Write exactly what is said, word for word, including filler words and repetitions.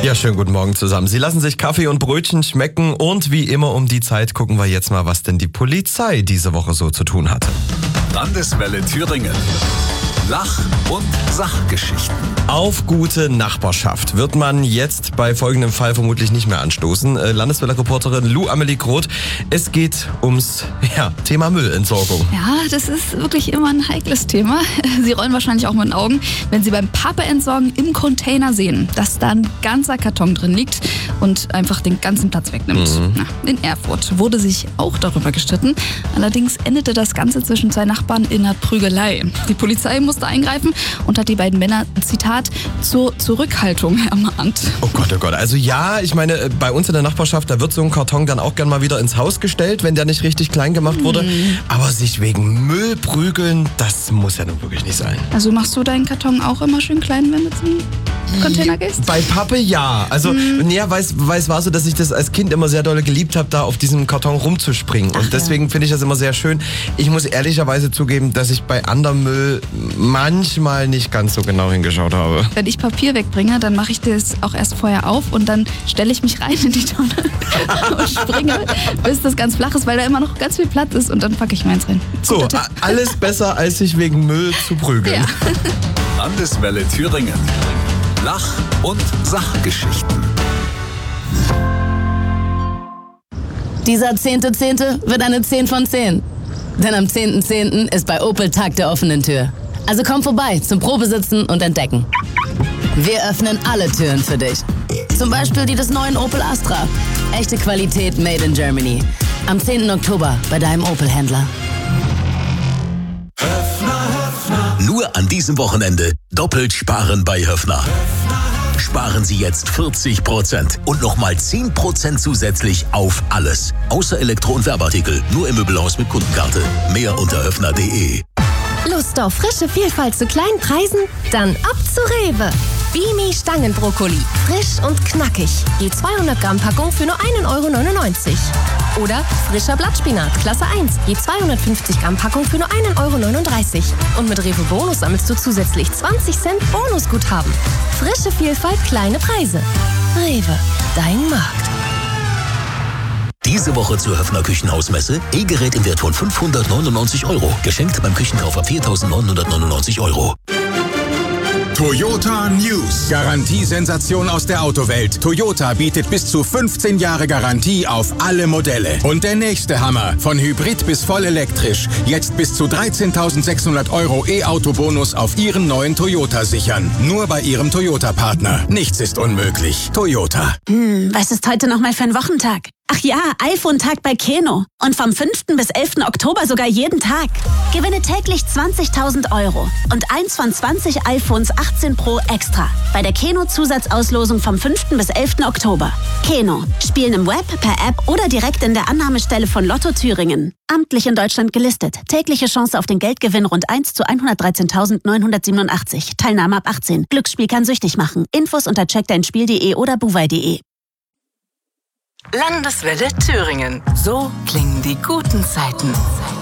Ja, schönen guten Morgen zusammen. Sie lassen sich Kaffee und Brötchen schmecken und wie immer um die Zeit gucken wir jetzt mal, was denn die Polizei diese Woche so zu tun hatte. Landeswelle Thüringen. Lach- und Sachgeschichten. Auf gute Nachbarschaft wird man jetzt bei folgendem Fall vermutlich nicht mehr anstoßen. Äh, Landeswelle-Reporterin Lou Amelie Groth. Es geht ums ja, Thema Müllentsorgung. Ja, das ist wirklich immer ein heikles Thema. Sie rollen wahrscheinlich auch mit den Augen, wenn Sie beim Pappe-Entsorgen im Container sehen, dass da ein ganzer Karton drin liegt und einfach den ganzen Platz wegnimmt. Mhm. Na, in Erfurt wurde sich auch darüber gestritten. Allerdings endete das Ganze zwischen zwei Nachbarn in einer Prügelei. Die Polizei musste eingreifen und hat die beiden Männer, Zitat, zur Zurückhaltung ermahnt. Oh Gott, oh Gott. Also ja, ich meine, bei uns in der Nachbarschaft, da wird so ein Karton dann auch gern mal wieder ins Haus gestellt, wenn der nicht richtig klein gemacht wurde. Mhm. Aber sich wegen Müll prügeln, das muss ja nun wirklich nicht sein. Also machst du deinen Karton auch immer schön klein, wenn du zum Container gehst? Bei Pappe ja. Also mhm. ja, weiß, weiß war so, dass ich das als Kind immer sehr doll geliebt habe, da auf diesem Karton rumzuspringen. Ach, und deswegen ja. finde ich das immer sehr schön. Ich muss ehrlicherweise zugeben, dass ich bei anderem Müll manchmal nicht ganz so genau hingeschaut habe. Wenn ich Papier wegbringe, dann mache ich das auch erst vorher auf und dann stelle ich mich rein in die Tonne und springe, bis das ganz flach ist, weil da immer noch ganz viel Platz ist und dann packe ich meins rein. So, alles besser, als sich wegen Müll zu prügeln. Ja. Landeswelle Thüringen. Lach- und Sachgeschichten. Dieser zehnte zehnte wird eine zehn von zehn. Denn am zehnten zehnten ist bei Opel Tag der offenen Tür. Also komm vorbei zum Probesitzen und Entdecken. Wir öffnen alle Türen für dich. Zum Beispiel die des neuen Opel Astra. Echte Qualität made in Germany. Am zehnten Oktober bei deinem Opel-Händler. Nur an diesem Wochenende doppelt sparen bei Höffner. Sparen Sie jetzt vierzig Prozent und nochmal zehn Prozent zusätzlich auf alles. Außer Elektro- und Werbeartikel. Nur im Möbelhaus mit Kundenkarte. Mehr unter höffner punkt de. Lust auf frische Vielfalt zu kleinen Preisen? Dann ab zu Rewe. Bimi Stangenbrokkoli. Frisch und knackig. Je zweihundert Gramm Packung für nur ein Euro neunundneunzig. Oder frischer Blattspinat, Klasse eins. Je zweihundertfünfzig Gramm Packung für nur ein Euro neununddreißig. Und mit Rewe Bonus sammelst du zusätzlich zwanzig Cent Bonusguthaben. Frische Vielfalt, kleine Preise. Rewe, dein Markt. Diese Woche zur Höffner Küchenhausmesse. E-Gerät im Wert von fünfhundertneunundneunzig Euro. Geschenkt beim Küchenkauf ab viertausendneunhundertneunundneunzig Euro. Toyota News. Garantiesensation aus der Autowelt. Toyota bietet bis zu fünfzehn Jahre Garantie auf alle Modelle. Und der nächste Hammer. Von Hybrid bis voll elektrisch. Jetzt bis zu dreizehntausendsechshundert Euro E-Auto-Bonus auf Ihren neuen Toyota sichern. Nur bei Ihrem Toyota-Partner. Nichts ist unmöglich. Toyota. Hm, was ist heute nochmal für ein Wochentag? Ach ja, iPhone-Tag bei Keno. Und vom fünften bis elften Oktober sogar jeden Tag. Gewinne täglich zwanzigtausend Euro und eins von zwanzig iPhones achtzehn Pro extra. Bei der Keno-Zusatzauslosung vom fünften bis elften Oktober. Keno. Spielen im Web, per App oder direkt in der Annahmestelle von Lotto Thüringen. Amtlich in Deutschland gelistet. Tägliche Chance auf den Geldgewinn rund eins zu hundertdreizehntausendneunhundertsiebenundachtzig. Teilnahme ab achtzehn. Glücksspiel kann süchtig machen. Infos unter check dein spiel punkt de oder buwei punkt de. Landeswelle Thüringen. So klingen die guten Zeiten.